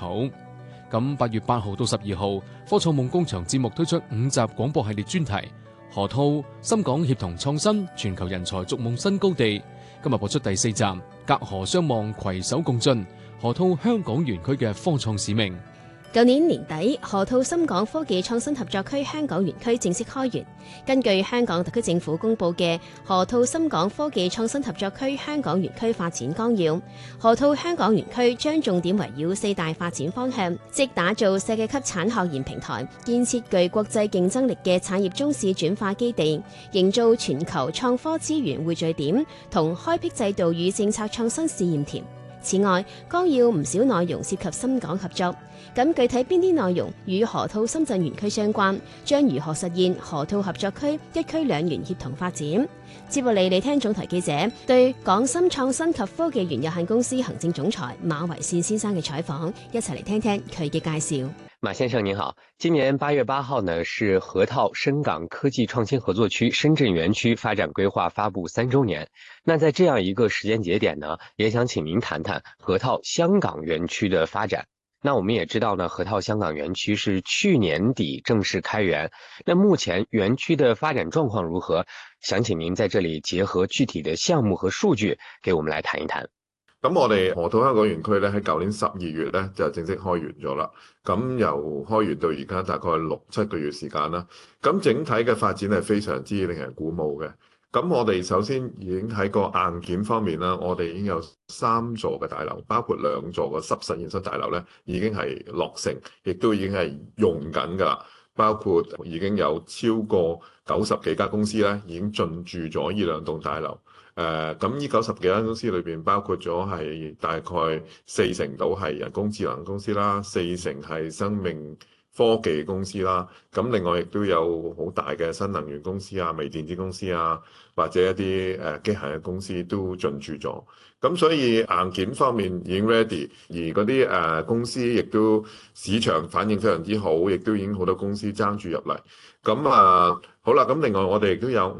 土。咁8月8號到12號，科創夢工場節目推出5集廣播系列專題，河套深港協同創新，全球人才逐夢新高地。今日播出第4集，隔河相望，攜手共進，河套香港園區嘅科創使命。 舊年年底，河套深港科技創新合作區香港園區正式開園。根據香港特區政府公布嘅河套深港科技創新合作區香港園區發展綱要，河套香港園區將重點圍繞4大發展方向，即打造世界級產學研平台，建設具國際競爭力嘅產業中試轉化基地，營造全球創科資源匯聚點，同開闢制度與政策創新試驗田。此外，綱要唔少內容涉及深港合作。咁具體邊啲內容與河套深圳園區相關，將如何實現河套合作區一區兩園協同發展？接落嚟，你聽總台記者對港深創新及科技園有限公司行政總裁馬維善先生嘅採訪，一齊嚟聽聽佢嘅介紹。 馬先生您好，今年8月8號呢是河套深港科技創新合作區深圳園區發展規劃發布3週年。那在這樣一個時間節點呢，也想請您談談河套香港園區的發展。那我們也知道呢，河套香港園區是去年底正式開園。那目前園區的發展狀況如何？想請您在這裡結合具體的項目和數據，給我們來談一談。 咁我哋河套香港園區咧喺舊年12月咧就正式開園咗啦。咁由開園到而家大概6-7個月時間啦。咁整體嘅發展係非常之令人鼓舞嘅。咁我哋首先已經喺個硬件方面啦，我哋已經有3座嘅大樓，包括2座嘅濕實驗室大樓咧，已經係落成，亦都已經係用緊㗎啦。包括已經有超過90幾家公司咧，已經進駐咗呢2棟大樓。咁呢90幾間公司裏邊，包括咗係大概40%到係人工智能公司啦，40%係生命科技公司啦，咁另外亦都有好大嘅新能源公司啊、微電子公司啊，或者一啲機械嘅公司都進駐咗。咁所以硬件方面已經 ready， 而嗰啲公司亦都市場反應非常之好，亦都已經好多公司爭住入嚟。咁好啦，咁另外我哋亦都有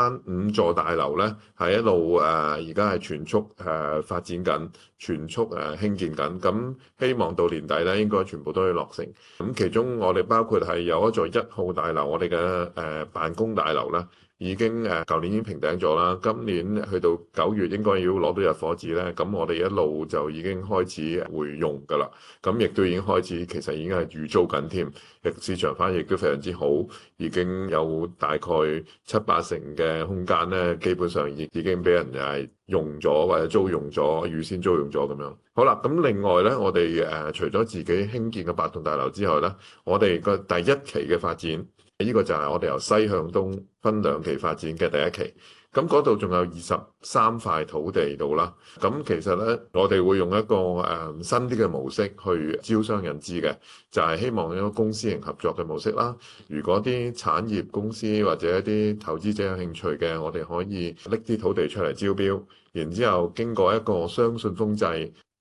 5座大樓咧，係一路而家係全速發展緊，全速興建緊。咁希望到年底咧，應該全部都可以落成。咁其中我哋包括係有一座1號大樓，我哋嘅辦公大樓啦，已經舊年已經平頂咗啦，今年去到9月應該要攞到入伙紙咧，咁我哋一路就已經開始會用㗎啦，咁亦都已經開始其實已經係預租緊添，市場反應亦都非常之好，已經有大概7-8成嘅空間咧，基本上已經俾人係用咗或者租用咗，預先租用咗咁樣。好啦，咁另外咧，我哋除咗自己興建嘅8棟大樓之外咧，我哋個第1期嘅發展。呢個就係我哋由西向東分2期發展嘅第1期，咁嗰度仲有23塊土地度啦。咁其實呢，我哋會用一個新啲嘅模式去招商引資嘅，就係希望一個公私營合作嘅模式啦。如果啲產業公司或者一啲投資者有興趣嘅，我哋可以拎啲土地出嚟招標，然之後經過一個雙信封制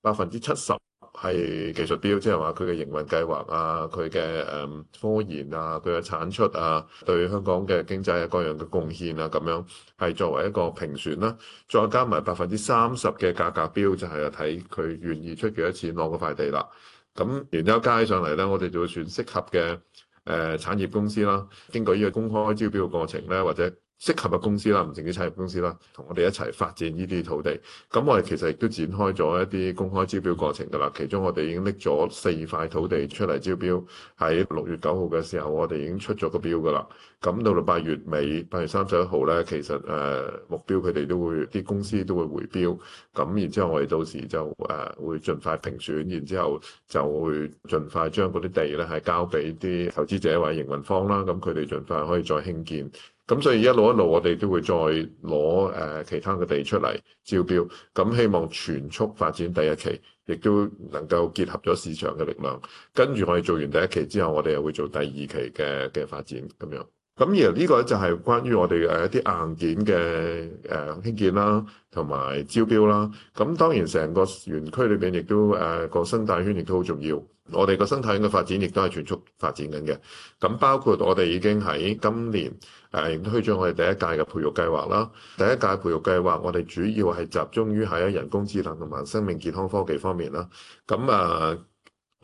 ，70%係技術標，即係話佢嘅營運計劃啊，佢嘅科研啊，佢嘅產出啊，對香港嘅經濟各樣嘅貢獻啊，咁樣係作為一個評選啦。再加埋30%嘅價格標，就係睇佢願意出幾多錢攞嗰塊地啦。咁然之後加起上嚟咧，我哋就會選適合嘅產業公司啦。經過呢個公開招標嘅過程咧，或者適合嘅公司啦，唔淨止產業公司啦，同我哋一齊發展呢啲土地。咁我哋其實亦都展開咗一啲公開招標過程㗎啦。其中我哋已經拎咗4塊土地出嚟招標，喺6月9號嘅時候，我哋已經出咗個標㗎啦。咁到8月尾，8月31號咧，其實目標佢哋都會啲公司都會回標。咁然之後我哋到時就會盡快評選，然之後就會盡快將嗰啲地咧係交俾啲投資者或者營運方啦。咁佢哋盡快可以再興建。咁所以一路我哋都會再攞其他嘅地出嚟招標，咁希望全速發展第1期，亦都能夠結合咗市場嘅力量。跟住我哋做完第1期之後，我哋又會做第2期嘅發展咁樣。咁而呢個就係關於我哋一啲硬件嘅興建啦，同埋招標啦。咁當然成個園區裏邊亦都個生態圈亦都好重要。我哋個生態圈嘅發展亦都係全速發展緊嘅。咁包括我哋已經喺今年亦都推咗我哋第1屆嘅培育計劃啦。第1屆培育計劃我哋主要係集中於喺人工智能同埋生命健康科技方面啦。咁